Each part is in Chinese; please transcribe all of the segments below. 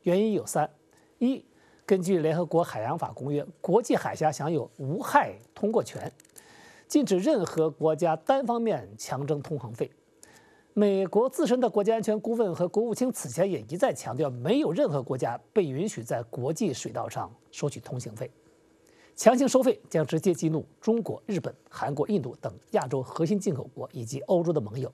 原因有三：一，根据联合国海洋法公约，国际海峡享有无害通过权，禁止任何国家单方面强征通航费。美国自身的国家安全顾问和国务卿此前也一再强调，没有任何国家被允许在国际水道上收取通行费。强行收费将直接激怒中国、日本、韩国、印度等亚洲核心进口国以及欧洲的盟友。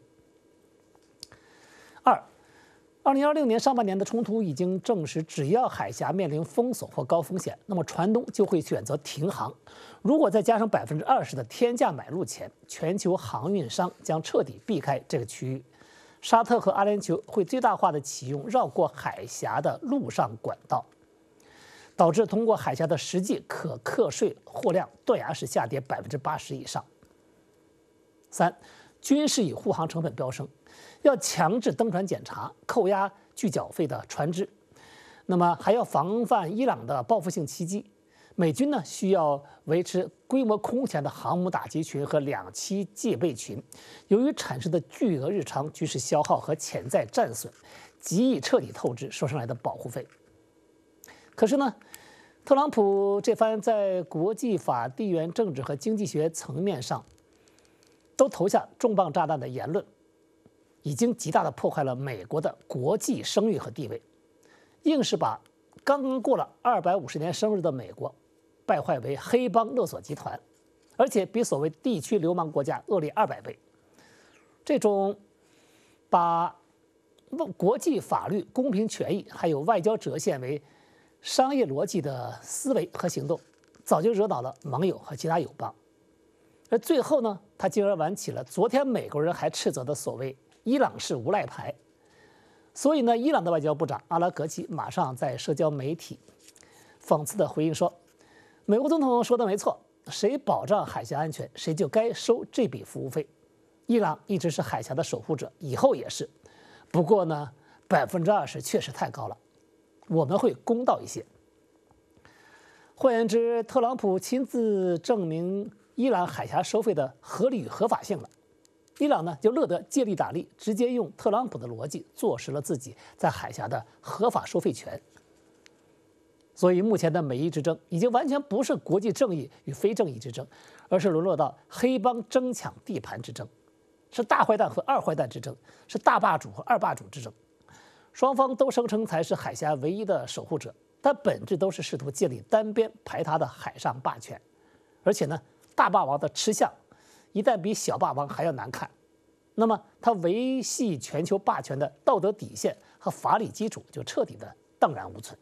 二，2026年上半年的冲突已经证实，只要海峡面临封锁或高风险，那么船东就会选择停航。如果再加上20%的天价买入钱，全球航运商将彻底避开这个区域。沙特和阿联酋会最大化的启用绕过海峡的陆上管道，导致通过海峡的实际可课税货量断崖式下跌80%以上。三，军事与护航成本飙升，要强制登船检查、扣押拒缴费的船只，那么还要防范伊朗的报复性袭击。美军呢需要维持规模空前的航母打击群和两栖戒备群，由于产生的巨额日常军事消耗和潜在战损，极易彻底透支收上来的保护费。可是呢，特朗普这番在国际法、地缘政治和经济学层面上都投下重磅炸弹的言论，已经极大地破坏了美国的国际声誉和地位，硬是把刚刚过了250年生日的美国败坏为黑帮勒索集团，而且比所谓地区流氓国家恶劣200倍。这种把国际法律、公平权益还有外交折线为商业逻辑的思维和行动，早就惹恼了盟友和其他友邦。而最后呢，他进而玩起了昨天美国人还斥责的所谓伊朗式无赖牌。所以呢，伊朗的外交部长阿拉格齐马上在社交媒体讽刺地回应说，美国总统说的没错，谁保障海峡安全，谁就该收这笔服务费。伊朗一直是海峡的守护者，以后也是。不过呢，20%确实太高了，我们会公道一些。换言之，特朗普亲自证明伊朗海峡收费的合理与合法性了。伊朗呢就乐得借力打力，直接用特朗普的逻辑坐实了自己在海峡的合法收费权。所以目前的美伊之争已经完全不是国际正义与非正义之争，而是沦落到黑帮争抢地盘之争，是大坏蛋和二坏蛋之争，是大霸主和二霸主之争。双方都声称才是海峡唯一的守护者，但本质都是试图建立单边排他的海上霸权。而且呢，大霸王的吃相一旦比小霸王还要难看，那么他维系全球霸权的道德底线和法理基础就彻底的荡然无存。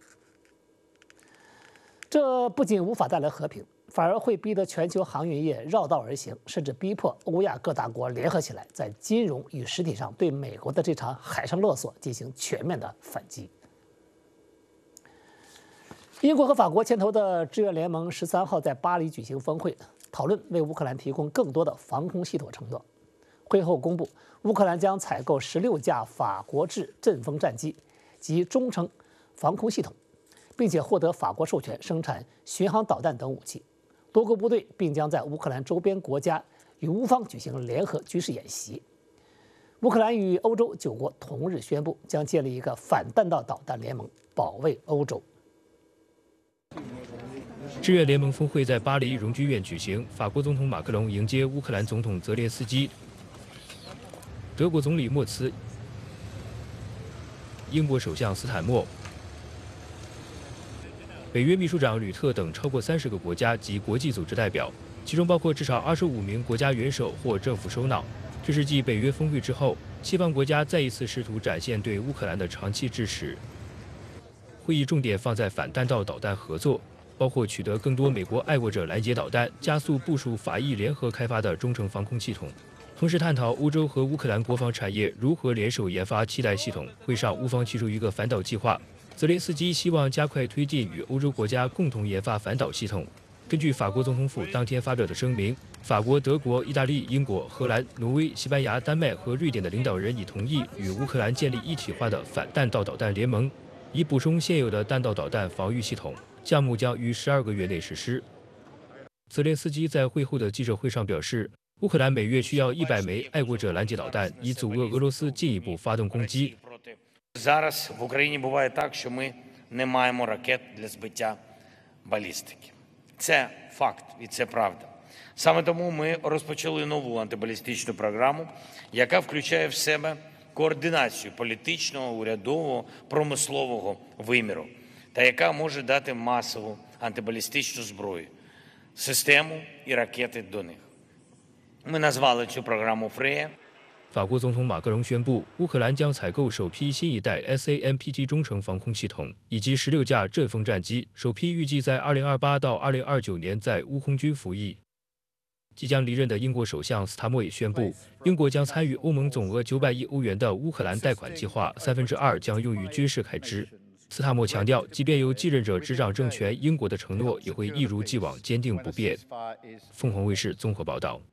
这不仅无法带来和平，反而会逼得全球航运业绕道而行，甚至逼迫欧亚各大国联合起来，在金融与实体上对美国的这场海上勒索进行全面的反击。英国和法国牵头的志愿联盟13号在巴黎举行峰会，讨论为乌克兰提供更多的防空系统承诺。会后公布，乌克兰将采购16架法国制阵风战机及中程防空系统，并且获得法国授权生产巡航导弹等武器。多国部队并将在乌克兰周边国家与乌方举行联合军事演习。乌克兰与欧洲9国同日宣布，将建立一个反弹道导弹联盟，保卫欧洲。 志愿联盟峰会在巴黎荣军院举行，法国总统马克龙迎接乌克兰总统泽连斯基，德国总理默茨、英国首相斯坦默、北约秘书长吕特等超过30个国家及国际组织代表，其中包括至少25名国家元首或政府首脑。这是继北约峰会之后，西方国家再一次试图展现对乌克兰的长期支持。会议重点放在反弹道导弹合作，包括取得更多美国爱国者拦截导弹，加速部署法意联合开发的中程防空系统，同时探讨欧洲和乌克兰国防产业如何联手研发替代系统。会上，乌方提出一个反导计划，泽连斯基希望加快推进与欧洲国家共同研发反导系统。根据法国总统府当天发表的声明，法国、德国、意大利、英国、荷兰、挪威、西班牙、丹麦和瑞典的领导人已同意与乌克兰建立一体化的反弹道导弹联盟，以补充现有的弹道导弹防御系统。项目将于12个月内实施。泽连斯基在会后的记者会上表示，乌克兰每月需要100枚爱国者拦截导弹，以阻遏俄罗斯进一步发动攻击。 Зараз в Україні буває так, що ми не маємо ракет для збиття балістики. Це факт і це правда. Саме тому ми розпочали нову антибалістичну програму, яка включає в себе координацію політичного, урядового, промислового виміру та яка може дати масову антибалістичну зброю, систему і ракети до них. Ми назвали цю програму «Фрея». 法国总统马克龙宣布，乌克兰将采购首批新一代 SAMPT 中程防空系统以及16架阵风战机，首批预计在2028到2029年在乌空军服役。即将离任的英国首相斯塔默也宣布，英国将参与欧盟总额900亿欧元的乌克兰贷款计划，2%将用于军事开支。斯塔默强调，即便由继任者执掌政权，英国的承诺也会一如既往坚定不变。凤凰卫视综合报道。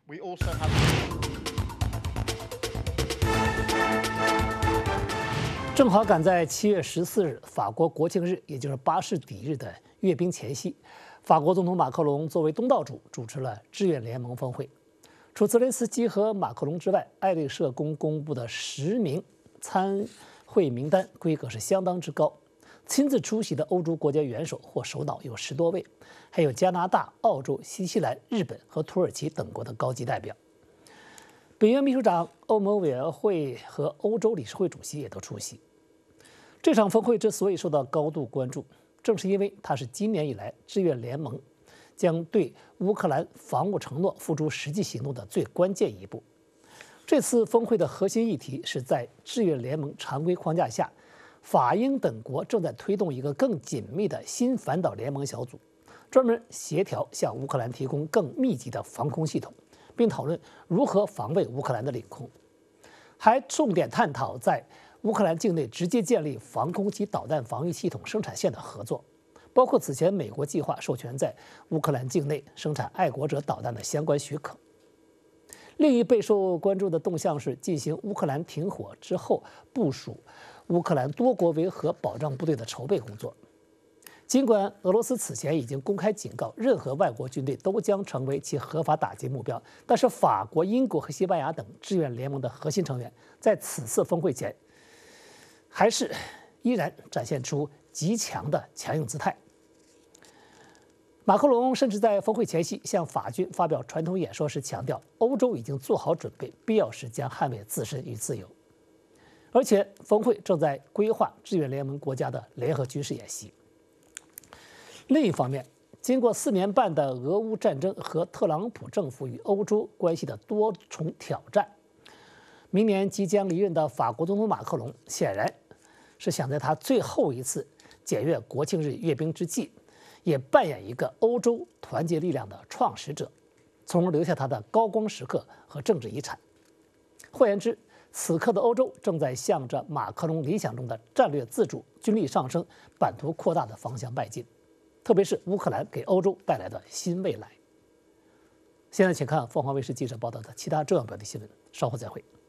正好赶在7月14日法国国庆日，也就是巴士底日的阅兵前夕，法国总统马克龙作为东道主主持了志愿联盟峰会。除泽连斯基和马克龙之外，爱丽舍宫公布的10名参会名单规格是相当之高。亲自出席的欧洲国家元首或首脑有10多位，还有加拿大、澳洲、新西兰、日本和土耳其等国的高级代表。北约秘书长、欧盟委员会和欧洲理事会主席也都出席。这场峰会之所以受到高度关注，正是因为它是今年以来志愿联盟将对乌克兰防务承诺付诸实际行动的最关键一步。这次峰会的核心议题是在志愿联盟常规框架下，法英等国正在推动一个更紧密的新反导联盟小组，专门协调向乌克兰提供更密集的防空系统，并讨论如何防卫乌克兰的领空，还重点探讨在乌克兰境内直接建立防空及导弹防御系统生产线的合作，包括此前美国计划授权在乌克兰境内生产爱国者导弹的相关许可。另一备受关注的动向是进行乌克兰停火之后部署乌克兰多国维和保障部队的筹备工作。尽管俄罗斯此前已经公开警告，任何外国军队都将成为其合法打击目标，但是法国、英国和西班牙等志愿联盟的核心成员在此次峰会前还是依然展现出极强的强硬姿态。马克龙甚至在峰会前夕向法军发表传统演说时强调，欧洲已经做好准备，必要时将捍卫自身与自由。而且，峰会正在规划志愿联盟国家的联合军事演习。另一方面，经过4年半的俄乌战争和特朗普政府与欧洲关系的多重挑战，明年即将离任的法国总统马克龙显然是想在他最后一次检阅国庆日阅兵之际，也扮演一个欧洲团结力量的创始者，从而留下他的高光时刻和政治遗产。换言之，此刻的欧洲正在向着马克龙理想中的战略自主、军力上升、版图扩大的方向迈进，特别是乌克兰给欧洲带来的新未来。现在请看凤凰卫视记者报道的其他重要标题新闻，稍后再会。